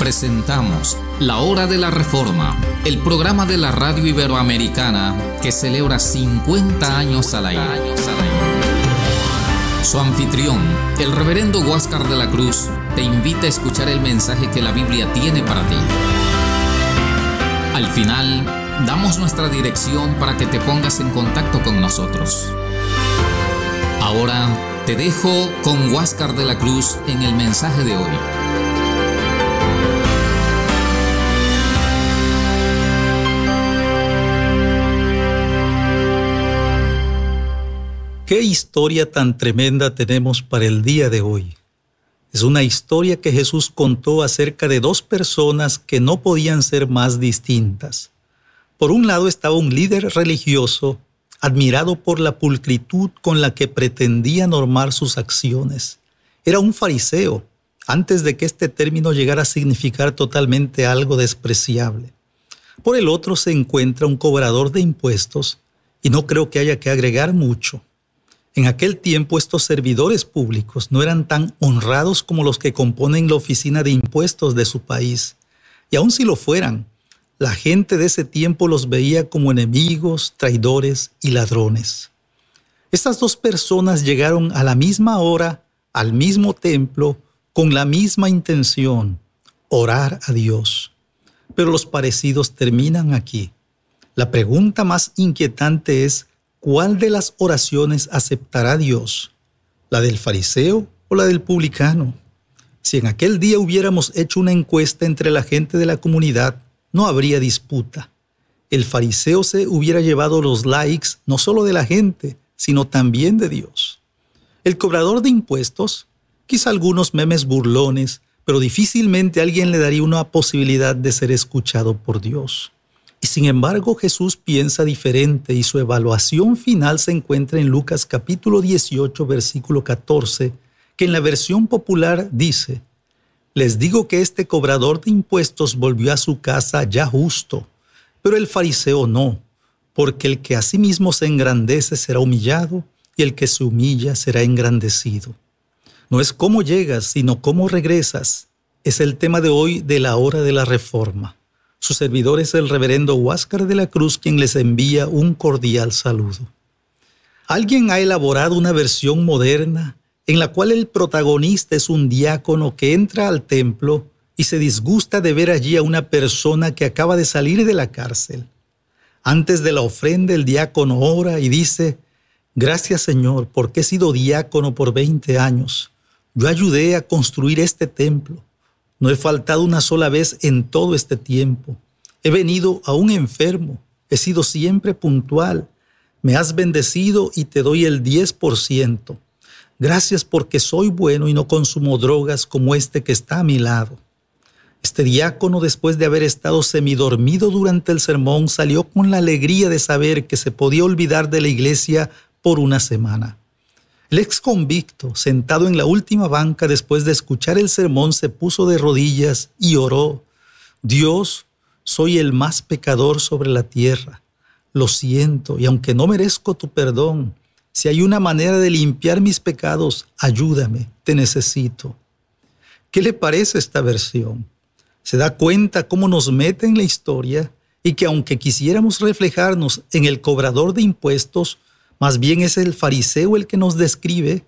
Presentamos La Hora de la Reforma, el programa de la radio iberoamericana que celebra 50 años al aire. Su anfitrión, el reverendo Huáscar de la Cruz, te invita a escuchar el mensaje que la Biblia tiene para ti. Al final, damos nuestra dirección para que te pongas en contacto con nosotros. Ahora te dejo con Huáscar de la Cruz en el mensaje de hoy. ¿Qué historia tan tremenda tenemos para el día de hoy? Es una historia que Jesús contó acerca de dos personas que no podían ser más distintas. Por un lado estaba un líder religioso, admirado por la pulcritud con la que pretendía normar sus acciones. Era un fariseo, antes de que este término llegara a significar totalmente algo despreciable. Por el otro se encuentra un cobrador de impuestos, y no creo que haya que agregar mucho. En aquel tiempo estos servidores públicos no eran tan honrados como los que componen la oficina de impuestos de su país. Y aun si lo fueran, la gente de ese tiempo los veía como enemigos, traidores y ladrones. Estas dos personas llegaron a la misma hora, al mismo templo, con la misma intención, orar a Dios. Pero los parecidos terminan aquí. La pregunta más inquietante es: ¿cuál de las oraciones aceptará Dios? ¿La del fariseo o la del publicano? Si en aquel día hubiéramos hecho una encuesta entre la gente de la comunidad, no habría disputa. El fariseo se hubiera llevado los likes no solo de la gente, sino también de Dios. El cobrador de impuestos, quizá algunos memes burlones, pero difícilmente alguien le daría una posibilidad de ser escuchado por Dios. Y sin embargo, Jesús piensa diferente y su evaluación final se encuentra en Lucas capítulo 18, versículo 14, que en la versión popular dice: «Les digo que este cobrador de impuestos volvió a su casa ya justo, pero el fariseo no, porque el que a sí mismo se engrandece será humillado, y el que se humilla será engrandecido». No es cómo llegas, sino cómo regresas. Es el tema de hoy de la Hora de la Reforma. Su servidor es el reverendo Huáscar de la Cruz, quien les envía un cordial saludo. Alguien ha elaborado una versión moderna en la cual el protagonista es un diácono que entra al templo y se disgusta de ver allí a una persona que acaba de salir de la cárcel. Antes de la ofrenda, el diácono ora y dice: «Gracias, Señor, porque he sido diácono por 20 años. Yo ayudé a construir este templo. No he faltado una sola vez en todo este tiempo. He venido a un enfermo. He sido siempre puntual. Me has bendecido y te doy el 10%. Gracias porque soy bueno y no consumo drogas como este que está a mi lado». Este diácono, después de haber estado semidormido durante el sermón, salió con la alegría de saber que se podía olvidar de la iglesia por una semana. El ex convicto, sentado en la última banca después de escuchar el sermón, se puso de rodillas y oró: «Dios, soy el más pecador sobre la tierra. Lo siento, y aunque no merezco tu perdón, si hay una manera de limpiar mis pecados, ayúdame, te necesito». ¿Qué le parece esta versión? ¿Se da cuenta cómo nos mete en la historia y que aunque quisiéramos reflejarnos en el cobrador de impuestos, más bien es el fariseo el que nos describe?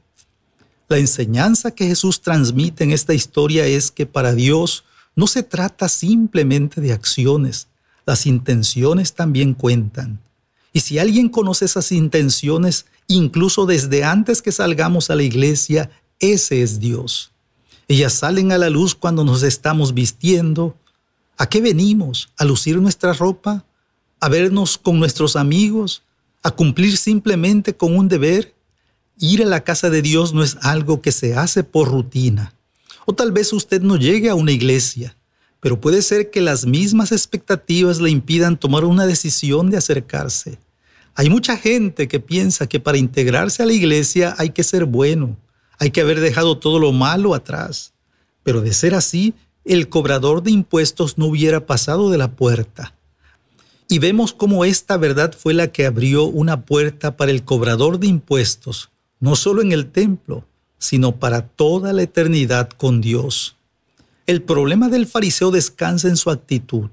La enseñanza que Jesús transmite en esta historia es que para Dios no se trata simplemente de acciones, las intenciones también cuentan. Y si alguien conoce esas intenciones, incluso desde antes que salgamos a la iglesia, ese es Dios. Ellas salen a la luz cuando nos estamos vistiendo. ¿A qué venimos? ¿A lucir nuestra ropa? ¿A vernos con nuestros amigos? ¿A cumplir simplemente con un deber? Ir a la casa de Dios no es algo que se hace por rutina. O tal vez usted no llegue a una iglesia, pero puede ser que las mismas expectativas le impidan tomar una decisión de acercarse. Hay mucha gente que piensa que para integrarse a la iglesia hay que ser bueno, hay que haber dejado todo lo malo atrás. Pero de ser así, el cobrador de impuestos no hubiera pasado de la puerta. Y vemos cómo esta verdad fue la que abrió una puerta para el cobrador de impuestos, no solo en el templo, sino para toda la eternidad con Dios. El problema del fariseo descansa en su actitud.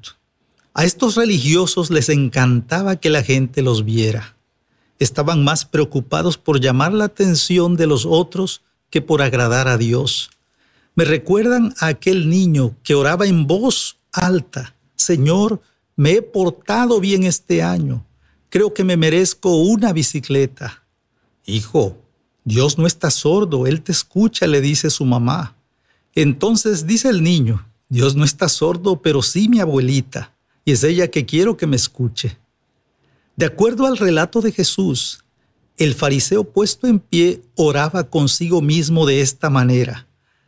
A estos religiosos les encantaba que la gente los viera. Estaban más preocupados por llamar la atención de los otros que por agradar a Dios. Me recuerdan a aquel niño que oraba en voz alta: Señor, me he portado bien este año. Creo que me merezco una bicicleta. Hijo, Dios no está sordo, Él te escucha, le dice su mamá. Entonces dice el niño: Dios no está sordo, pero sí mi abuelita, y es ella que quiero que me escuche. De acuerdo al relato de Jesús, el fariseo puesto en pie oraba consigo mismo de esta manera: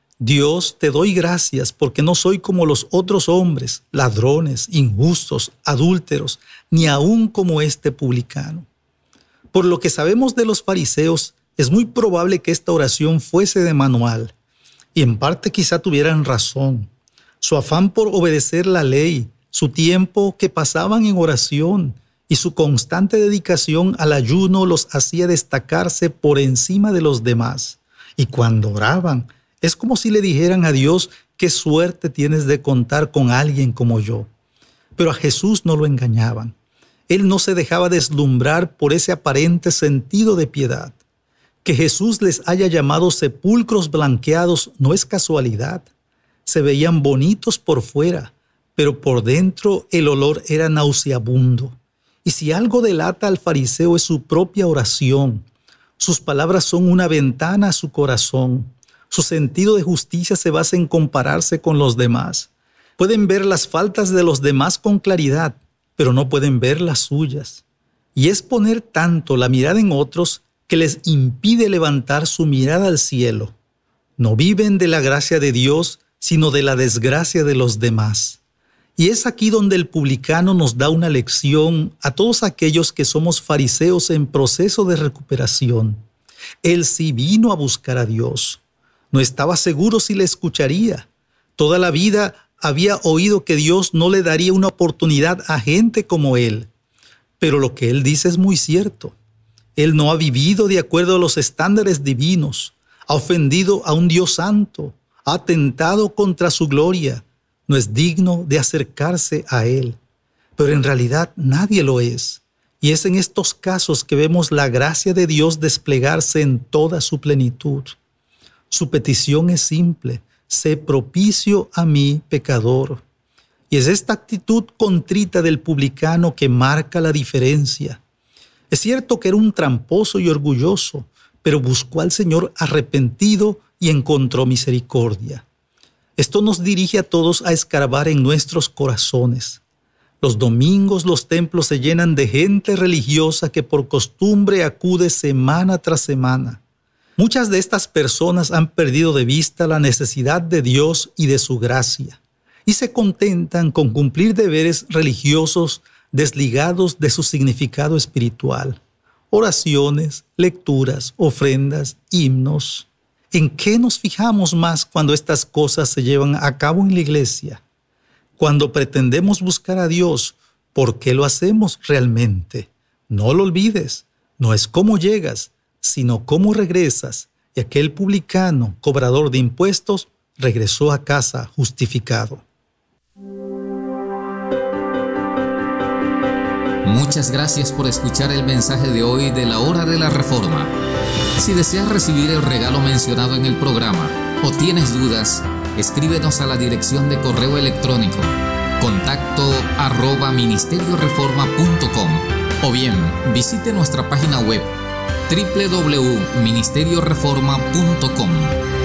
Dios, te doy gracias porque no soy como los otros hombres, ladrones, injustos, adúlteros, ni aun como este publicano. Por lo que sabemos de los fariseos, es muy probable que esta oración fuese de manual, y en parte quizá tuvieran razón. Su afán por obedecer la ley, su tiempo que pasaban en oración y su constante dedicación al ayuno los hacía destacarse por encima de los demás. Y cuando oraban, es como si le dijeran a Dios: qué suerte tienes de contar con alguien como yo. Pero a Jesús no lo engañaban. Él no se dejaba deslumbrar por ese aparente sentido de piedad. Que Jesús les haya llamado sepulcros blanqueados no es casualidad. Se veían bonitos por fuera, pero por dentro el olor era nauseabundo. Y si algo delata al fariseo es su propia oración. Sus palabras son una ventana a su corazón. Su sentido de justicia se basa en compararse con los demás. Pueden ver las faltas de los demás con claridad, pero no pueden ver las suyas. Y es poner tanto la mirada en otros que les impide levantar su mirada al cielo. No viven de la gracia de Dios, sino de la desgracia de los demás. Y es aquí donde el publicano nos da una lección a todos aquellos que somos fariseos en proceso de recuperación. Él sí vino a buscar a Dios. No estaba seguro si le escucharía. Toda la vida había oído que Dios no le daría una oportunidad a gente como él. Pero lo que él dice es muy cierto. Él no ha vivido de acuerdo a los estándares divinos, ha ofendido a un Dios santo, ha atentado contra su gloria, no es digno de acercarse a Él. Pero en realidad nadie lo es. Y es en estos casos que vemos la gracia de Dios desplegarse en toda su plenitud. Su petición es simple: sé propicio a mí, pecador. Y es esta actitud contrita del publicano que marca la diferencia. Es cierto que era un tramposo y orgulloso, pero buscó al Señor arrepentido y encontró misericordia. Esto nos dirige a todos a escarbar en nuestros corazones. Los domingos los templos se llenan de gente religiosa que por costumbre acude semana tras semana. Muchas de estas personas han perdido de vista la necesidad de Dios y de su gracia, y se contentan con cumplir deberes religiosos desligados de su significado espiritual. Oraciones, lecturas, ofrendas, himnos. ¿En qué nos fijamos más cuando estas cosas se llevan a cabo en la iglesia? Cuando pretendemos buscar a Dios, ¿por qué lo hacemos realmente? No lo olvides, no es cómo llegas, sino cómo regresas. Y aquel publicano, cobrador de impuestos, regresó a casa justificado. Muchas gracias por escuchar el mensaje de hoy de la Hora de la Reforma. Si deseas recibir el regalo mencionado en el programa o tienes dudas, escríbenos a la dirección de correo electrónico contacto@ministerioreforma.com o bien visite nuestra página web www.ministerioreforma.com.